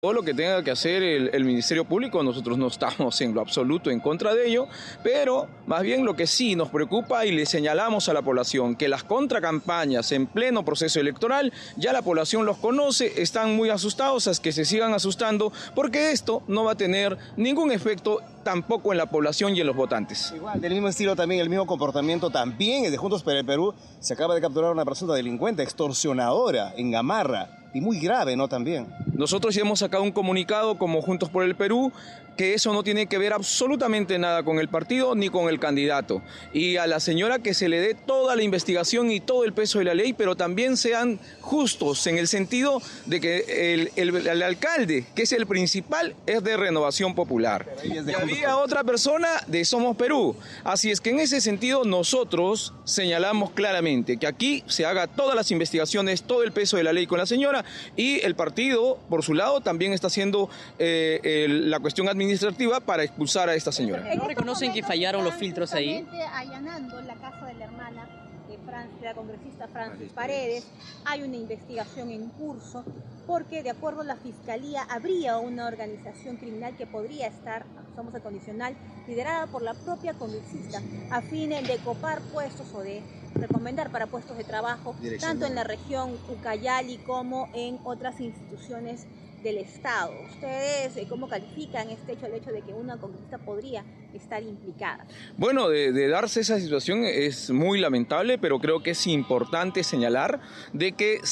Todo lo que tenga que hacer el Ministerio Público, nosotros no estamos en lo absoluto en contra de ello, pero más bien lo que sí nos preocupa y le señalamos a la población, que las contracampañas en pleno proceso electoral, ya la población los conoce, están muy asustados, es que se sigan asustando, porque esto no va a tener ningún efecto tampoco en la población y en los votantes. Igual, del mismo estilo también, el mismo comportamiento también de Juntos por el Perú, se acaba de capturar una presunta delincuente, extorsionadora, en Gamarra, y muy grave, ¿no? También. Nosotros ya hemos sacado un comunicado como Juntos por el Perú, que eso no tiene que ver absolutamente nada con el partido ni con el candidato. Y a la señora que se le dé toda la investigación y todo el peso de la ley, pero también sean justos en el sentido de que el alcalde, que es el principal, es de Renovación Popular. Y había otra persona de Somos Perú. Así es que en ese sentido nosotros señalamos claramente que aquí se haga todas las investigaciones, todo el peso de la ley con la señora, y el partido, por su lado, también está haciendo la cuestión administrativa para expulsar a esta señora. ¿No reconocen que fallaron los filtros ahí? Allanando la casa de la hermana de la congresista Francis Paredes, hay una investigación en curso porque de acuerdo a la Fiscalía habría una organización criminal que podría estar, acusamos de condicional, liderada por la propia congresista a fin de copar puestos o de recomendar para puestos de trabajo, tanto en la región Ucayali como en otras instituciones del Estado. ¿Ustedes cómo califican este hecho, el hecho de que una congresista podría estar implicada? Bueno, de darse esa situación es muy lamentable, pero creo que es importante señalar de que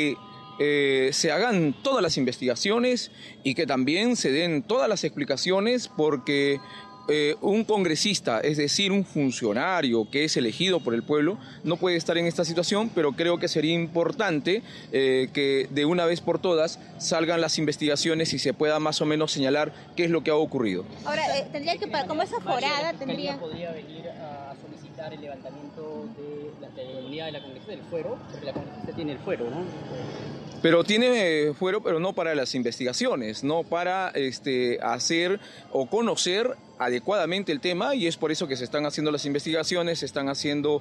se hagan todas las investigaciones y que también se den todas las explicaciones, porque un congresista, es decir, un funcionario que es elegido por el pueblo, no puede estar en esta situación, pero creo que sería importante que de una vez por todas salgan las investigaciones y se pueda más o menos señalar qué es lo que ha ocurrido. Ahora, tendría que, como esa forada, tendría... ¿Podría venir a solicitar el levantamiento de la inmunidad de la congresista del fuero? Porque la congresista tiene el fuero, ¿no? Pero tiene fuero, pero no para las investigaciones, no para hacer o conocer adecuadamente el tema, y es por eso que se están haciendo las investigaciones, se están haciendo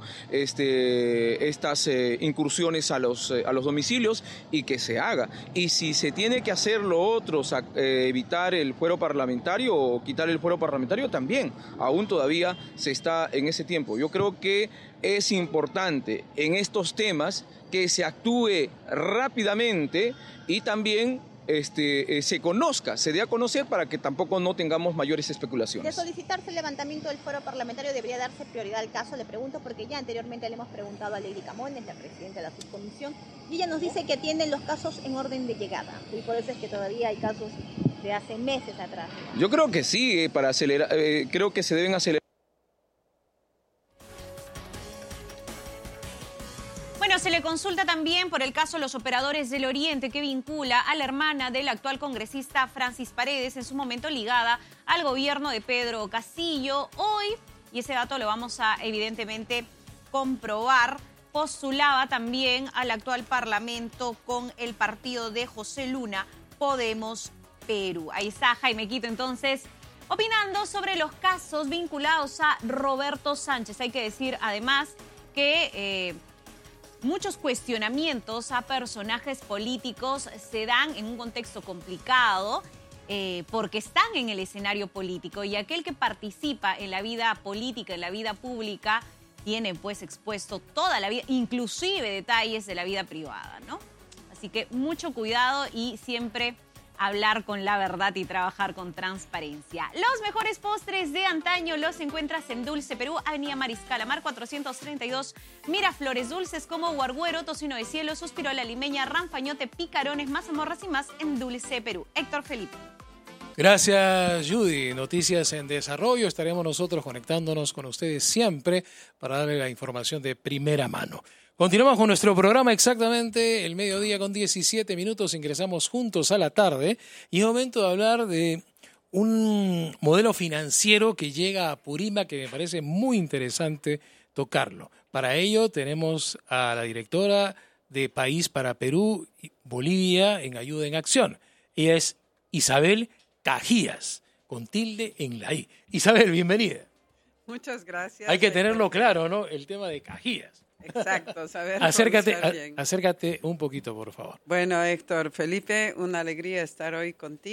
estas incursiones a los domicilios, y que se haga. Y si se tiene que hacer lo otro, evitar el fuero parlamentario o quitar el fuero parlamentario, también, aún todavía se está en ese tiempo. Yo creo que es importante en estos temas que se actúe rápidamente y también se conozca, se dé a conocer, para que tampoco no tengamos mayores especulaciones. De solicitarse el levantamiento del fuero parlamentario, ¿debería darse prioridad al caso? Le pregunto porque ya anteriormente le hemos preguntado a Lady Camones, la presidenta de la subcomisión, y ella nos dice que atienden los casos en orden de llegada, y por eso es que todavía hay casos de hace meses atrás. Yo creo que sí, para acelerar, creo que se deben acelerar. Bueno, se le consulta también por el caso de los operadores del Oriente, que vincula a la hermana del actual congresista Francis Paredes, en su momento ligada al gobierno de Pedro Castillo. Hoy, y ese dato lo vamos a evidentemente comprobar, postulaba también al actual parlamento con el partido de José Luna, Podemos Perú. Ahí está Jaime Quito entonces opinando sobre los casos vinculados a Roberto Sánchez. Hay que decir además que muchos cuestionamientos a personajes políticos se dan en un contexto complicado porque están en el escenario político, y aquel que participa en la vida política, en la vida pública, tiene pues expuesto toda la vida, inclusive detalles de la vida privada, ¿no? Así que mucho cuidado y siempre hablar con la verdad y trabajar con transparencia. Los mejores postres de antaño los encuentras en Dulce Perú, Avenida Mariscal Amar 432, Miraflores. Dulces como guarguero, tocino de cielo, suspirola limeña, ranfañote, picarones, mazamorras y más en Dulce Perú. Héctor Felipe. Gracias, Judy. Noticias en desarrollo. Estaremos nosotros conectándonos con ustedes siempre para darle la información de primera mano. Continuamos con nuestro programa exactamente el mediodía con 17 minutos. Ingresamos juntos a la tarde y es momento de hablar de un modelo financiero que llega a Apurímac, que me parece muy interesante tocarlo. Para ello tenemos a la directora de País para Perú, Bolivia en Ayuda en Acción. Ella es Isabel Cajías, con tilde en la I. Isabel, bienvenida. Muchas gracias. Hay que tenerlo claro, ¿no? El tema de Cajías. Exacto, saber acércate un poquito, por favor. Bueno, Héctor Felipe, una alegría estar hoy contigo.